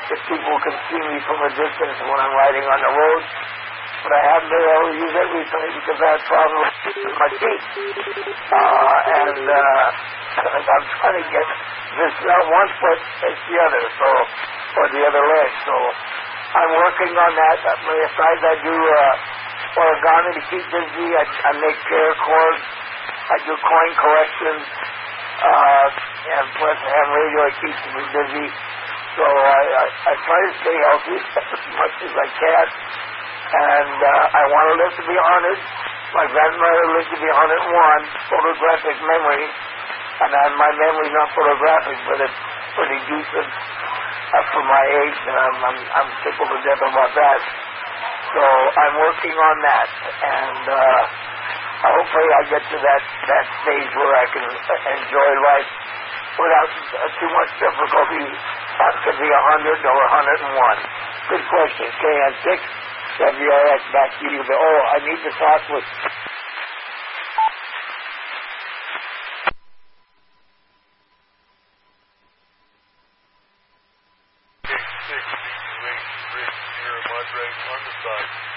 if people can see me from a distance when I'm riding on the road. But I haven't been able to use it recently because I had problems with my feet. I'm trying to get this one foot as the other, or the other leg. So I'm working on that. Besides, I do origami to keep busy. I make paracord. I do coin collections. And plus I have radio that keeps me busy. So I try to stay healthy as much as I can. And I want to live to be 100. My grandmother lived to be 101, photographic memory. And my memory's not photographic, but it's pretty decent for my age. And I'm tickled to death about that. So I'm working on that. And hopefully I get to that stage where I can enjoy life without too much difficulty. I could be 100 or 101. Good question. KN6. WRX, back to you. I need to talk with... K6, near a mud rake on the side.